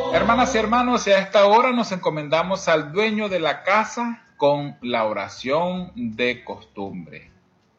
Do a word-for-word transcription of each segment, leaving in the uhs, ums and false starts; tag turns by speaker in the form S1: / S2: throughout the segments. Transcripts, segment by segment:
S1: Hermanas y hermanos, y a esta hora nos encomendamos al dueño de la casa con la oración de costumbre.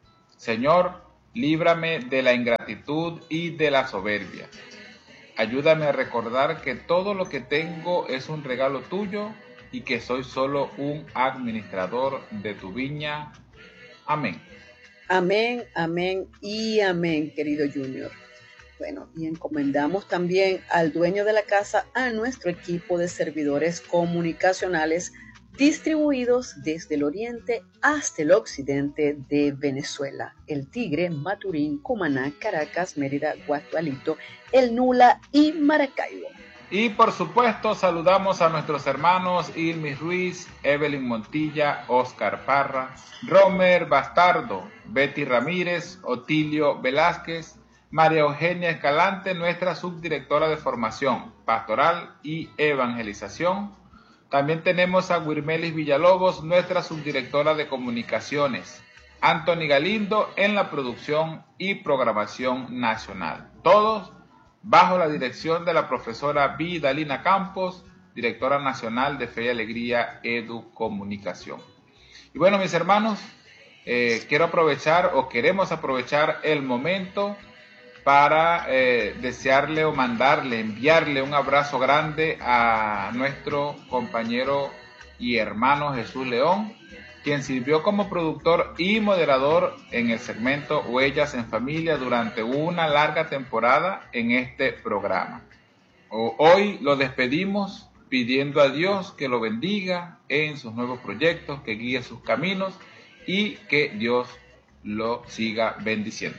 S1: Señor, líbrame de la ingratitud y de la soberbia. Ayúdame a recordar que todo lo que tengo es un regalo tuyo y que soy solo un administrador de tu viña. Amén.
S2: Amén, amén y amén, querido Junior. Bueno, y encomendamos también al dueño de la casa a nuestro equipo de servidores comunicacionales distribuidos desde el oriente hasta el occidente de Venezuela: El Tigre, Maturín, Cumaná, Caracas, Mérida, Guatualito, El Nula y Maracaibo.
S1: Y por supuesto saludamos a nuestros hermanos Ilmis Ruiz, Evelyn Montilla, Oscar Parra, Romer Bastardo, Betty Ramírez, Otilio Velázquez, María Eugenia Escalante, nuestra subdirectora de formación pastoral y evangelización. También tenemos a Wirmelis Villalobos, nuestra subdirectora de comunicaciones. Anthony Galindo en la producción y programación nacional. Todos bajo la dirección de la profesora Vidalina Campos, directora nacional de Fe y Alegría Educomunicación. Y bueno, mis hermanos, eh, quiero aprovechar o queremos aprovechar el momento para eh, desearle o mandarle, enviarle un abrazo grande a nuestro compañero y hermano Jesús León, quien sirvió como productor y moderador en el segmento Huellas en Familia durante una larga temporada en este programa. Hoy lo despedimos pidiendo a Dios que lo bendiga en sus nuevos proyectos, que guíe sus caminos y que Dios lo siga bendiciendo.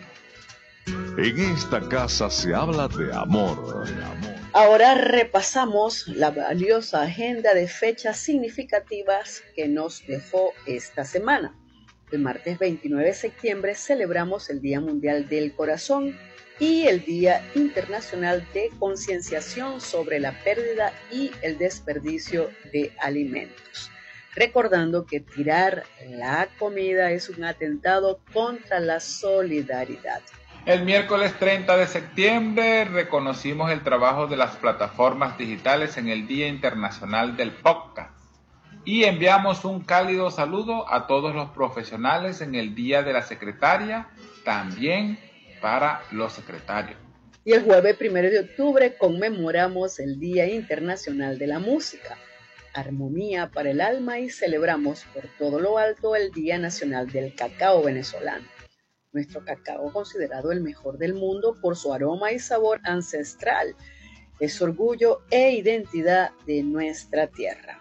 S3: En esta casa se habla de amor.
S2: Ahora repasamos la valiosa agenda de fechas significativas que nos dejó esta semana. El martes veintinueve de septiembre celebramos el Día Mundial del Corazón y el Día Internacional de Concienciación sobre la Pérdida y el Desperdicio de Alimentos, recordando que tirar la comida es un atentado contra la solidaridad.
S1: El miércoles treinta de septiembre reconocimos el trabajo de las plataformas digitales en el Día Internacional del Podcast y enviamos un cálido saludo a todos los profesionales en el Día de la Secretaria, también para los secretarios.
S2: Y el jueves primero de octubre conmemoramos el Día Internacional de la Música, Armonía para el Alma, y celebramos por todo lo alto el Día Nacional del Cacao Venezolano. Nuestro cacao, considerado el mejor del mundo por su aroma y sabor ancestral, es orgullo e identidad de nuestra tierra.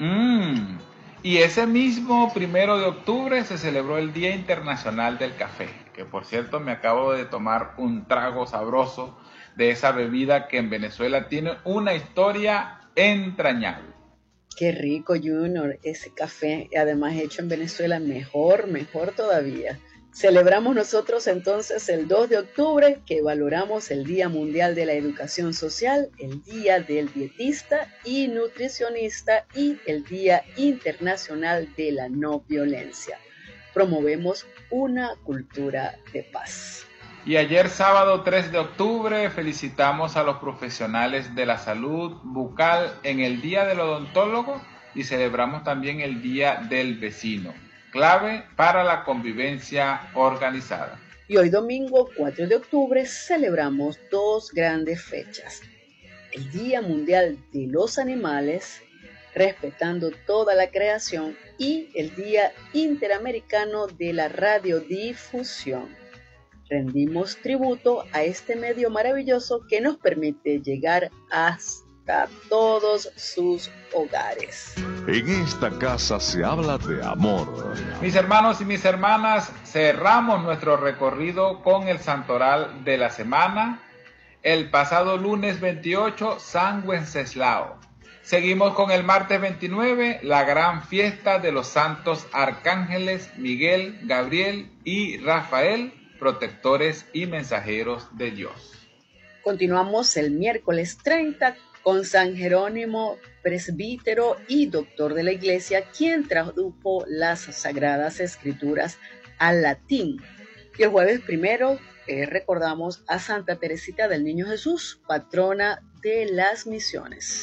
S1: Mm, y ese mismo primero de octubre se celebró el Día Internacional del Café, que por cierto me acabo de tomar un trago sabroso de esa bebida que en Venezuela tiene una historia entrañable.
S2: Qué rico, Junior, ese café, además hecho en Venezuela, mejor, mejor todavía. Celebramos nosotros entonces el dos de octubre, que valoramos el Día Mundial de la Educación Social, el Día del Dietista y Nutricionista y el Día Internacional de la No Violencia. Promovemos una cultura de paz.
S1: Y ayer sábado tres de octubre felicitamos a los profesionales de la salud bucal en el Día del Odontólogo y celebramos también el Día del Vecino, clave para la convivencia organizada.
S2: Y hoy domingo cuatro de octubre celebramos dos grandes fechas: el Día Mundial de los Animales, respetando toda la creación, y el Día Interamericano de la Radiodifusión. Rendimos tributo a este medio maravilloso que nos permite llegar hasta todos sus hogares.
S3: En esta casa se habla de amor.
S1: Mis hermanos y mis hermanas, cerramos nuestro recorrido con el santoral de la semana. El pasado lunes veintiocho, San Wenceslao. Seguimos con el martes veintinueve, la gran fiesta de los santos arcángeles Miguel, Gabriel y Rafael, protectores y mensajeros de Dios.
S2: Continuamos el miércoles treinta con San Jerónimo, presbítero y doctor de la Iglesia, quien tradujo las Sagradas Escrituras al latín. Y el jueves primero eh, recordamos a Santa Teresita del Niño Jesús, patrona de las misiones.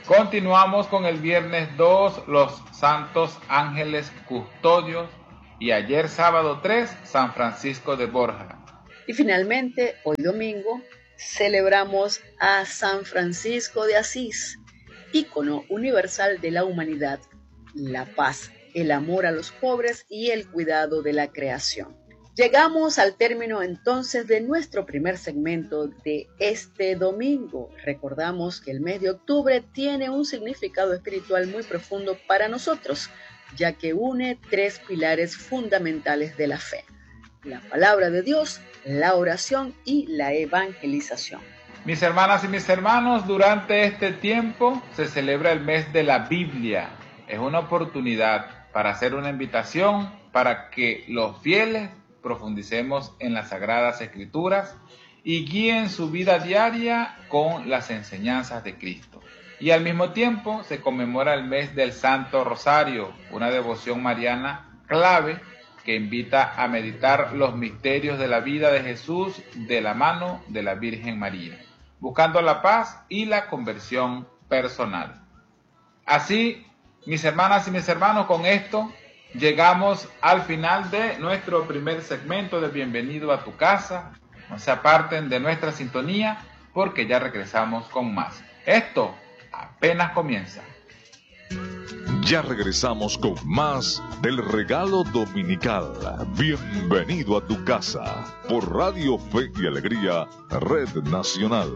S1: Continuamos con el viernes dos, los santos ángeles custodios, y ayer sábado tres, San Francisco de Borja.
S2: Y finalmente, hoy domingo, celebramos a San Francisco de Asís, ícono universal de la humanidad, la paz, el amor a los pobres y el cuidado de la creación. Llegamos al término entonces de nuestro primer segmento de este domingo. Recordamos que el mes de octubre tiene un significado espiritual muy profundo para nosotros, ya que une tres pilares fundamentales de la fe: la palabra de Dios, la oración y la evangelización.
S1: Mis hermanas y mis hermanos, durante este tiempo se celebra el mes de la Biblia. Es una oportunidad para hacer una invitación para que los fieles profundicemos en las Sagradas Escrituras y guíen su vida diaria con las enseñanzas de Cristo. Y al mismo tiempo se conmemora el mes del Santo Rosario, una devoción mariana clave que invita a meditar los misterios de la vida de Jesús de la mano de la Virgen María, buscando la paz y la conversión personal. Así, mis hermanas y mis hermanos, con esto llegamos al final de nuestro primer segmento de Bienvenido a tu casa. No se aparten de nuestra sintonía porque ya regresamos con más. Esto apenas comienza.
S3: Ya regresamos con más del regalo dominical. Bienvenido a tu casa por Radio Fe y Alegría, Red Nacional.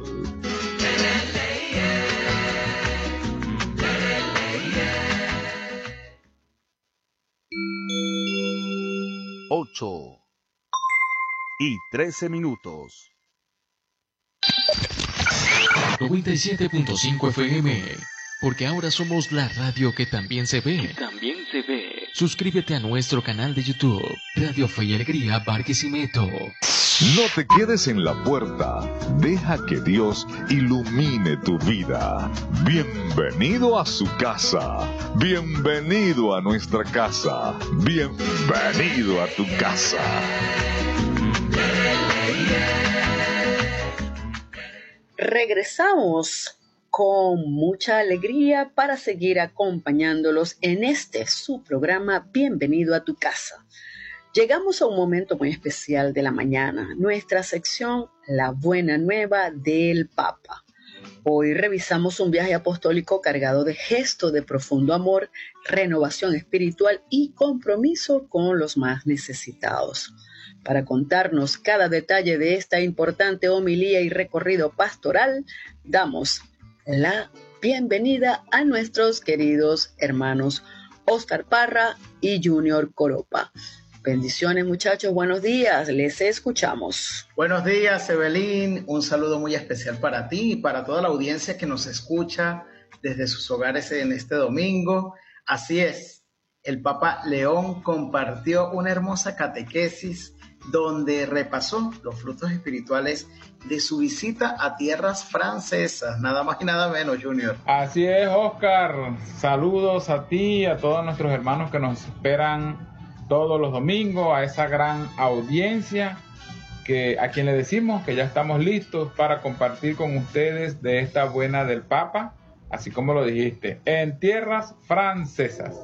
S4: Ocho y trece minutos.
S5: noventa y siete punto cinco F M, porque ahora somos la radio que también se ve.
S6: Que también se ve.
S5: Suscríbete a nuestro canal de YouTube, Radio Fe y Alegría Barquisimeto.
S3: No te quedes en la puerta, deja que Dios ilumine tu vida. Bienvenido a su casa, bienvenido a nuestra casa, bienvenido a tu casa.
S2: Regresamos con mucha alegría para seguir acompañándolos en este su programa Bienvenido a tu casa. Llegamos a un momento muy especial de la mañana, nuestra sección La Buena Nueva del Papa. Hoy revisamos un viaje apostólico cargado de gestos de profundo amor, renovación espiritual y compromiso con los más necesitados. Para contarnos cada detalle de esta importante homilía y recorrido pastoral, damos la bienvenida a nuestros queridos hermanos Óscar Parra y Junior Coropa. Bendiciones, muchachos, buenos días, les escuchamos.
S7: Buenos días, Evelyn, un saludo muy especial para ti y para toda la audiencia que nos escucha desde sus hogares en este domingo. Así es, el Papa León compartió una hermosa catequesis donde repasó los frutos espirituales de su visita a tierras francesas, nada más y nada menos, Junior.
S1: Así es, Óscar, saludos a ti y a todos nuestros hermanos que nos esperan todos los domingos, a esa gran audiencia que a quien le decimos que ya estamos listos para compartir con ustedes de esta buena del Papa, así como lo dijiste, en tierras francesas.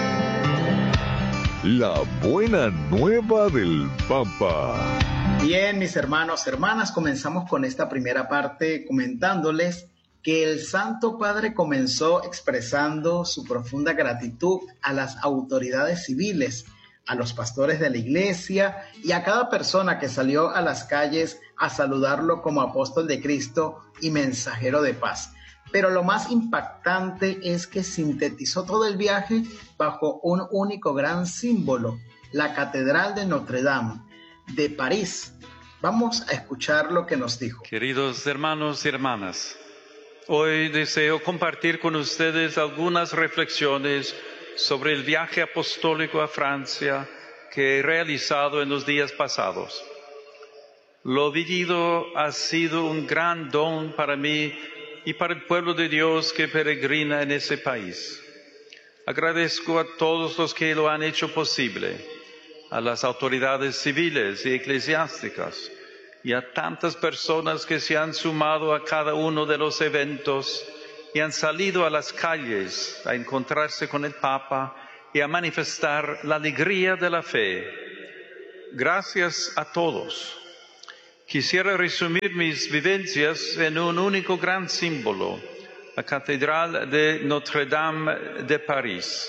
S3: La buena nueva del Papa.
S7: Bien, mis hermanos, hermanas, comenzamos con esta primera parte comentándoles que el Santo Padre comenzó expresando su profunda gratitud a las autoridades civiles, a los pastores de la iglesia y a cada persona que salió a las calles a saludarlo como apóstol de Cristo y mensajero de paz. Pero lo más impactante es que sintetizó todo el viaje bajo un único gran símbolo, la Catedral de Notre Dame de París. Vamos a escuchar lo que nos dijo.
S6: Queridos hermanos y hermanas, hoy deseo compartir con ustedes algunas reflexiones sobre el viaje apostólico a Francia que he realizado en los días pasados. Lo vivido ha sido un gran don para mí y para el pueblo de Dios que peregrina en ese país. Agradezco a todos los que lo han hecho posible, a las autoridades civiles y eclesiásticas y a tantas personas que se han sumado a cada uno de los eventos y han salido a las calles a encontrarse con el Papa y a manifestar la alegría de la fe. Gracias a todos. Quisiera resumir mis vivencias en un único gran símbolo, la Catedral de Notre-Dame de París.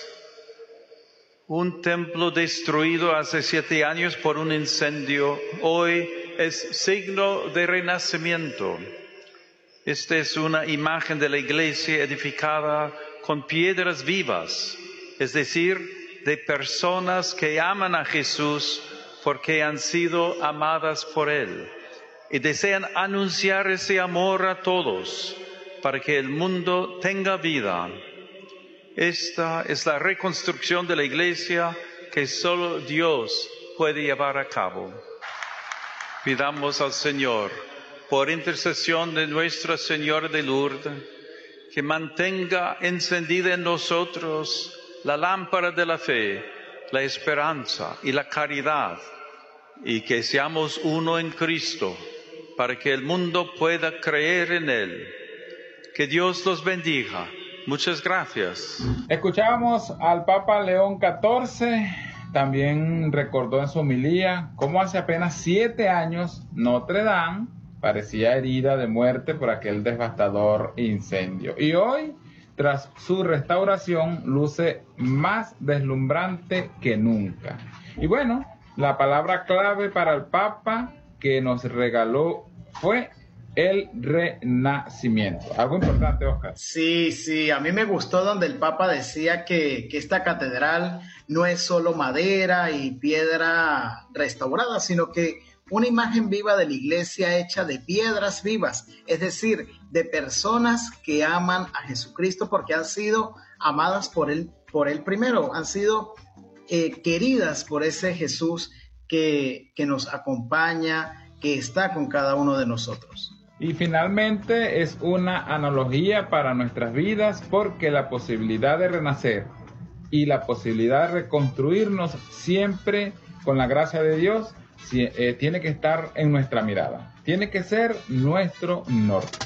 S6: Un templo destruido hace siete años por un incendio, hoy es signo de renacimiento. Esta es una imagen de la iglesia edificada con piedras vivas, es decir, de personas que aman a Jesús porque han sido amadas por Él y desean anunciar ese amor a todos para que el mundo tenga vida. Esta es la reconstrucción de la iglesia que solo Dios puede llevar a cabo. Pidamos al Señor, por intercesión de Nuestra Señora de Lourdes, que mantenga encendida en nosotros la lámpara de la fe, la esperanza y la caridad, y que seamos uno en Cristo, para que el mundo pueda creer en Él. Que Dios los bendiga. Muchas gracias.
S1: Escuchábamos al Papa León catorce, también recordó en su homilía cómo hace apenas siete años Notre Dame parecía herida de muerte por aquel devastador incendio. Y hoy, tras su restauración, luce más deslumbrante que nunca. Y bueno, la palabra clave para el Papa que nos regaló fue el renacimiento. Algo importante, Oscar.
S7: Sí, sí, a mí me gustó donde el Papa decía que, que esta catedral no es solo madera y piedra restaurada, sino que una imagen viva de la iglesia hecha de piedras vivas, es decir, de personas que aman a Jesucristo porque han sido amadas por él, por él primero, han sido eh, queridas por ese Jesús que, que nos acompaña, que está con cada uno de nosotros.
S1: Y finalmente es una analogía para nuestras vidas porque la posibilidad de renacer y la posibilidad de reconstruirnos siempre con la gracia de Dios eh, tiene que estar en nuestra mirada, tiene que ser nuestro norte.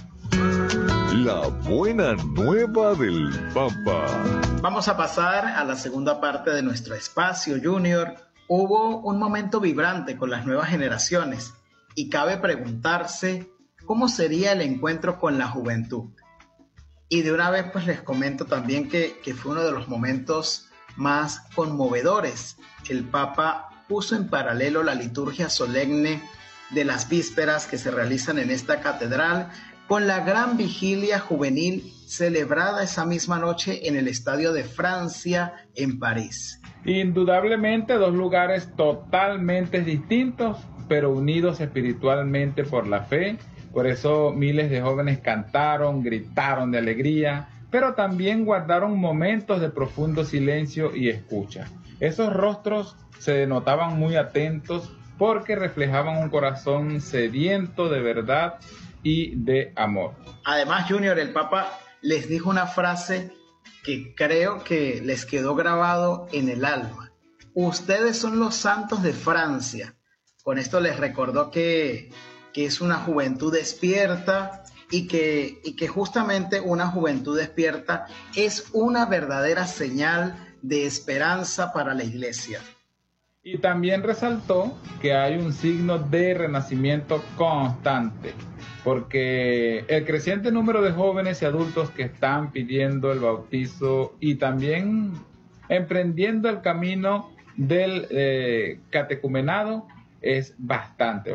S3: La buena nueva del Papa.
S7: Vamos a pasar a la segunda parte de nuestro espacio, Junior. Hubo un momento vibrante con las nuevas generaciones y cabe preguntarse cómo sería el encuentro con la juventud. Y de una vez pues les comento también que, que fue uno de los momentos más conmovedores. El Papa puso en paralelo la liturgia solemne de las vísperas que se realizan en esta catedral con la gran vigilia juvenil celebrada esa misma noche en el Estadio de Francia en París.
S1: Indudablemente dos lugares totalmente distintos, pero unidos espiritualmente por la fe. Por eso miles de jóvenes cantaron, gritaron de alegría, pero también guardaron momentos de profundo silencio y escucha. Esos rostros se denotaban muy atentos porque reflejaban un corazón sediento de verdad y de amor.
S7: Además, Junior, el Papa les dijo una frase que creo que les quedó grabado en el alma. Ustedes son los santos de Francia. Con esto les recordó que, que es una juventud despierta y que, y que justamente una juventud despierta es una verdadera señal de esperanza para la iglesia.
S1: Y también resaltó que hay un signo de renacimiento constante, porque el creciente número de jóvenes y adultos que están pidiendo el bautizo y también emprendiendo el camino del eh, catecumenado es bastante.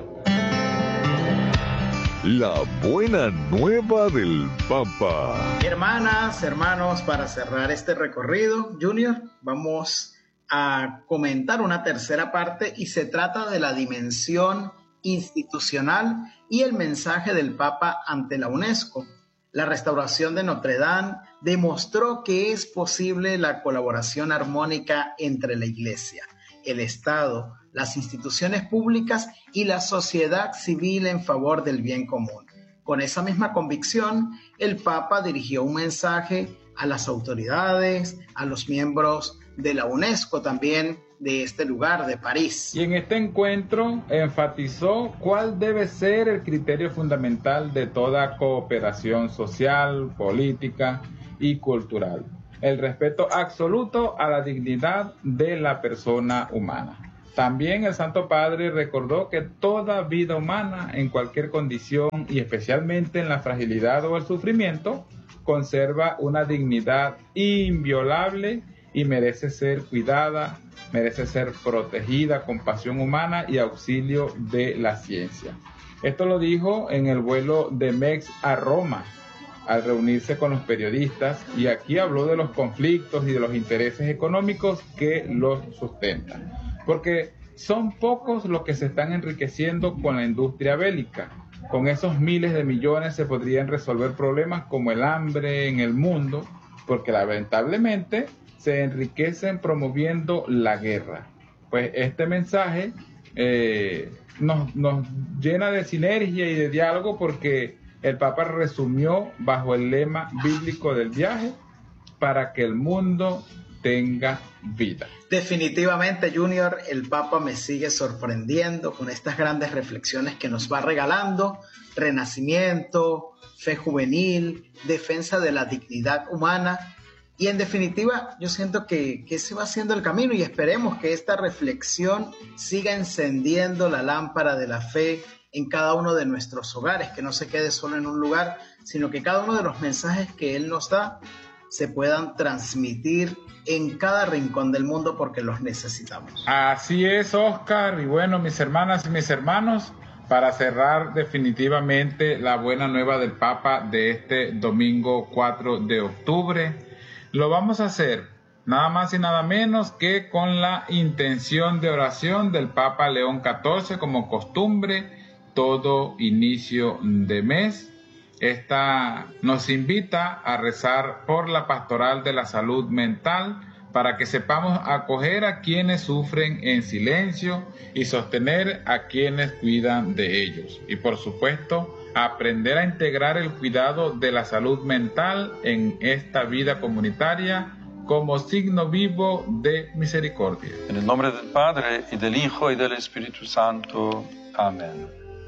S3: La buena nueva del Papa.
S7: Hermanas, hermanos, para cerrar este recorrido, Junior, vamos a comentar una tercera parte y se trata de la dimensión institucional y el mensaje del Papa ante la UNESCO. La restauración de Notre Dame demostró que es posible la colaboración armónica entre la Iglesia, el Estado, las instituciones públicas y la sociedad civil en favor del bien común. Con esa misma convicción, el Papa dirigió un mensaje a las autoridades, a los miembros de la UNESCO también, de este lugar, de París.
S1: Y en este encuentro enfatizó cuál debe ser el criterio fundamental de toda cooperación social, política y cultural: el respeto absoluto a la dignidad de la persona humana. También el Santo Padre recordó que toda vida humana, en cualquier condición y especialmente en la fragilidad o el sufrimiento, conserva una dignidad inviolable y merece ser cuidada, merece ser protegida con pasión humana y auxilio de la ciencia. Esto lo dijo en el vuelo de Metz a Roma, al reunirse con los periodistas, y aquí habló de los conflictos y de los intereses económicos que los sustentan. Porque son pocos los que se están enriqueciendo con la industria bélica. Con esos miles de millones se podrían resolver problemas como el hambre en el mundo, porque lamentablemente se enriquecen promoviendo la guerra. Pues este mensaje eh, nos, nos llena de sinergia y de diálogo, porque el Papa resumió bajo el lema bíblico del viaje: para que el mundo tenga vida.
S7: Definitivamente, Junior, el Papa me sigue sorprendiendo con estas grandes reflexiones que nos va regalando: renacimiento, fe juvenil, defensa de la dignidad humana. Y en definitiva, yo siento que, que ese va siendo el camino, y esperemos que esta reflexión siga encendiendo la lámpara de la fe en cada uno de nuestros hogares, que no se quede solo en un lugar, sino que cada uno de los mensajes que Él nos da se puedan transmitir en cada rincón del mundo, porque los necesitamos.
S1: Así es, Oscar. Y bueno, mis hermanas y mis hermanos, para cerrar definitivamente la buena nueva del Papa de este domingo cuatro de octubre, lo vamos a hacer nada más y nada menos que con la intención de oración del Papa León catorce, como costumbre, todo inicio de mes. Esta nos invita a rezar por la pastoral de la salud mental, para que sepamos acoger a quienes sufren en silencio y sostener a quienes cuidan de ellos. Y por supuesto, aprender a integrar el cuidado de la salud mental en esta vida comunitaria como signo vivo de misericordia.
S6: En el nombre del Padre, y del Hijo, y del Espíritu Santo. Amén.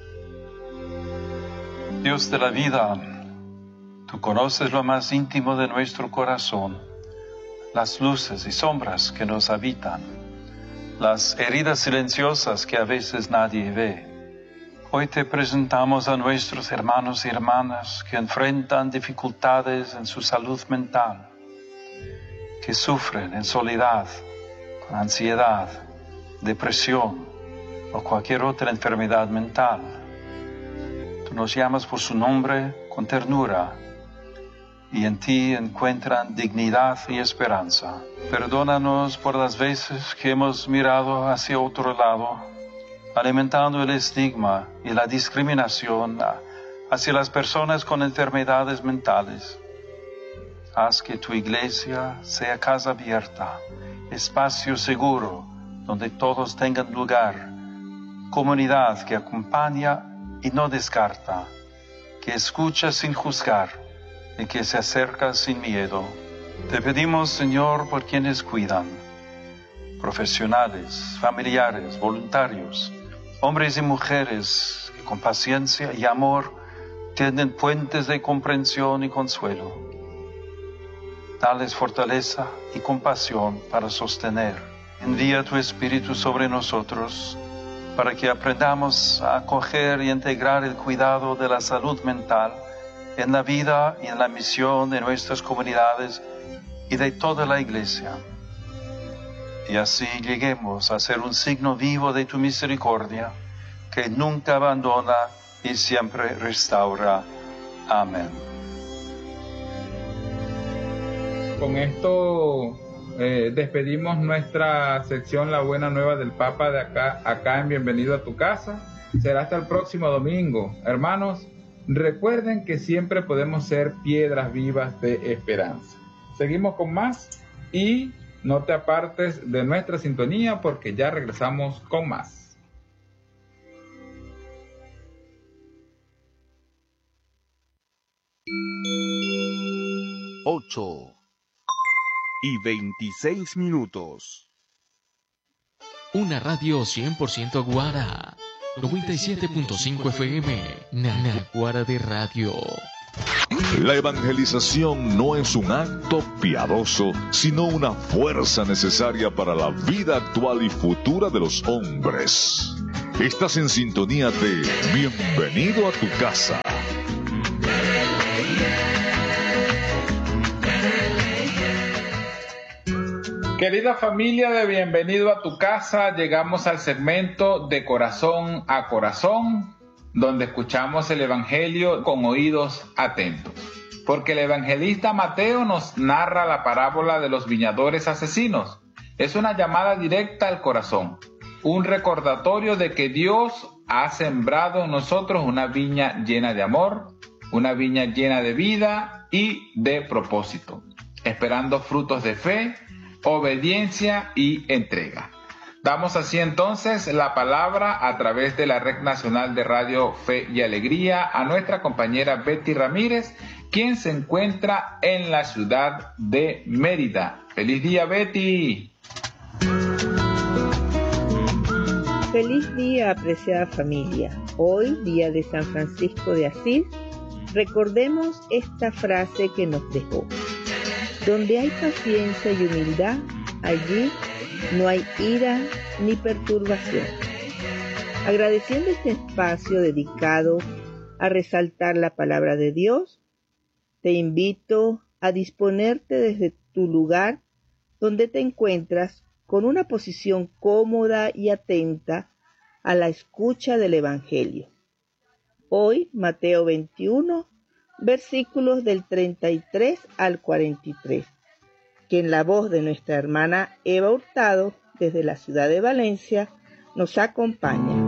S6: Dios de la vida, tú conoces lo más íntimo de nuestro corazón, las luces y sombras que nos habitan, las heridas silenciosas que a veces nadie ve. Hoy te presentamos a nuestros hermanos y hermanas que enfrentan dificultades en su salud mental, que sufren en soledad, con ansiedad, depresión o cualquier otra enfermedad mental. Tú nos llamas por su nombre con ternura, y en ti encuentran dignidad y esperanza. Perdónanos por las veces que hemos mirado hacia otro lado, alimentando el estigma y la discriminación hacia las personas con enfermedades mentales. Haz que tu iglesia sea casa abierta, espacio seguro donde todos tengan lugar, comunidad que acompaña y no descarta, que escucha sin juzgar y que se acerca sin miedo. Te pedimos, Señor, por quienes cuidan, profesionales, familiares, voluntarios, hombres y mujeres que con paciencia y amor tienden puentes de comprensión y consuelo. Dales fortaleza y compasión para sostener. Envía tu Espíritu sobre nosotros para que aprendamos a acoger y integrar el cuidado de la salud mental en la vida y en la misión de nuestras comunidades y de toda la Iglesia. Y así lleguemos a ser un signo vivo de tu misericordia, que nunca abandona y siempre restaura. Amén.
S1: Con esto eh, despedimos nuestra sección La Buena Nueva del Papa de acá, acá en Bienvenido a tu Casa. Será hasta el próximo domingo. Hermanos, recuerden que siempre podemos ser piedras vivas de esperanza. Seguimos con más y no te apartes de nuestra sintonía, porque ya regresamos con más.
S4: Ocho y veintiséis minutos.
S5: Una radio cien por ciento guara. noventa y siete punto cinco F M, Naguara de Radio.
S3: La evangelización no es un acto piadoso, sino una fuerza necesaria para la vida actual y futura de los hombres. Estás en sintonía de Bienvenido a tu casa.
S1: Querida familia de Bienvenido a tu casa, llegamos al segmento de corazón a corazón, donde escuchamos el Evangelio con oídos atentos. Porque el evangelista Mateo nos narra la parábola de los viñadores asesinos. Es una llamada directa al corazón, un recordatorio de que Dios ha sembrado en nosotros una viña llena de amor, una viña llena de vida y de propósito, esperando frutos de fe, obediencia y entrega. Damos así entonces la palabra a través de la Red Nacional de Radio Fe y Alegría a nuestra compañera Betty Ramírez, quien se encuentra en la ciudad de Mérida. ¡Feliz día, Betty!
S8: Feliz día, apreciada familia. Hoy, día de San Francisco de Asís, recordemos esta frase que nos dejó. Donde hay paciencia y humildad, allí no hay ira ni perturbación. Agradeciendo este espacio dedicado a resaltar la palabra de Dios, te invito a disponerte desde tu lugar donde te encuentras con una posición cómoda y atenta a la escucha del Evangelio. Hoy, Mateo veintiuno, versículos del treinta y tres al cuarenta y tres, que en la voz de nuestra hermana Eva Hurtado, desde la ciudad de Valencia, nos acompaña.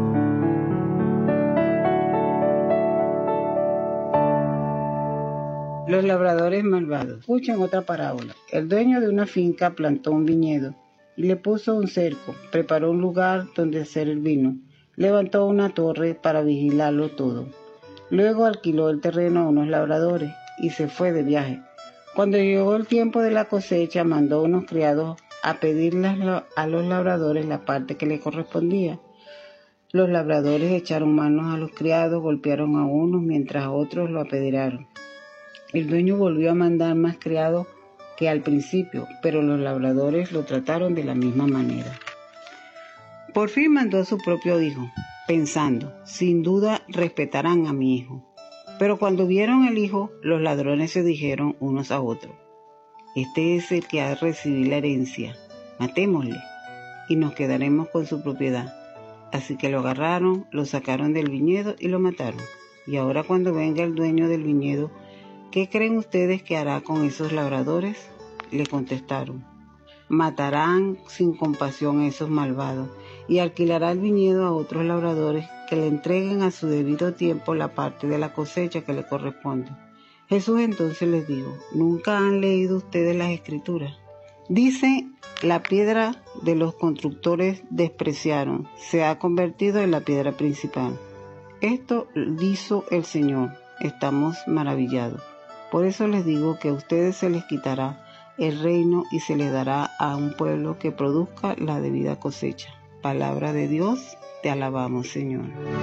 S9: Los labradores malvados. Escuchen otra parábola. El dueño de una finca plantó un viñedo y le puso un cerco, preparó un lugar donde hacer el vino, levantó una torre para vigilarlo todo. Luego alquiló el terreno a unos labradores y se fue de viaje. Cuando llegó el tiempo de la cosecha, mandó unos criados a pedirles a los labradores la parte que les correspondía. Los labradores echaron manos a los criados, golpearon a unos mientras a otros lo apedrearon. El dueño volvió a mandar más criados que al principio, pero los labradores lo trataron de la misma manera. Por fin mandó a su propio hijo, pensando, sin duda respetarán a mi hijo. Pero cuando vieron el hijo, los ladrones se dijeron unos a otros, este es el que ha de recibir la herencia, matémosle y nos quedaremos con su propiedad. Así que lo agarraron, lo sacaron del viñedo y lo mataron. Y ahora cuando venga el dueño del viñedo, ¿qué creen ustedes que hará con esos labradores? Le contestaron, matarán sin compasión a esos malvados y alquilará el viñedo a otros labradores que le entreguen a su debido tiempo la parte de la cosecha que le corresponde. Jesús entonces les dijo, ¿nunca han leído ustedes las Escrituras? Dice, la piedra de los constructores despreciaron, se ha convertido en la piedra principal. Esto hizo el Señor, estamos maravillados. Por eso les digo que a ustedes se les quitará el reino y se les dará a un pueblo que produzca la debida cosecha. Palabra de Dios, te alabamos, Señor.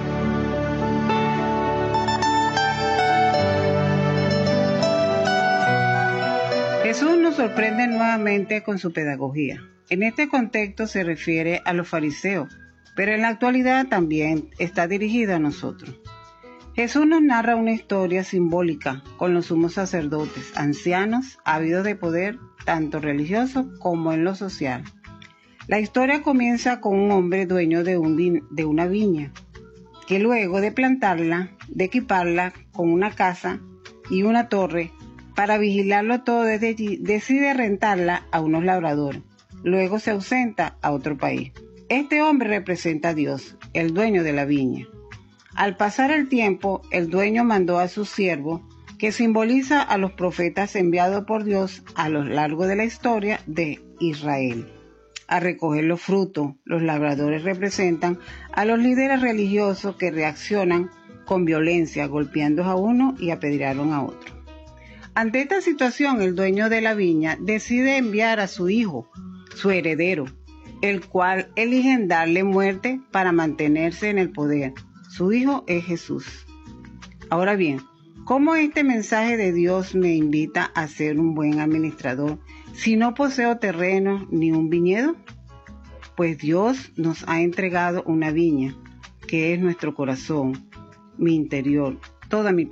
S9: Jesús nos sorprende nuevamente con su pedagogía. En este contexto se refiere a los fariseos, pero en la actualidad también está dirigida a nosotros. Jesús nos narra una historia simbólica con los sumos sacerdotes, ancianos, ávidos de poder, tanto religioso como en lo social. La historia comienza con un hombre dueño de, un vi- de una viña, que luego de plantarla, de equiparla con una casa y una torre, para vigilarlo todo desde allí, decide rentarla a unos labradores. Luego se ausenta a otro país. Este hombre representa a Dios, el dueño de la viña. Al pasar el tiempo, el dueño mandó a su siervo, que simboliza a los profetas enviados por Dios a lo largo de la historia de Israel, a recoger los frutos. Los labradores representan a los líderes religiosos que reaccionan con violencia, golpeando a uno y apedrearon a otro. Ante esta situación, el dueño de la viña decide enviar a su hijo, su heredero, el cual eligen darle muerte para mantenerse en el poder. Su hijo es Jesús. Ahora bien, ¿cómo este mensaje de Dios me invita a ser un buen administrador si no poseo terreno ni un viñedo? Pues Dios nos ha entregado una viña, que es nuestro corazón, mi interior, toda mi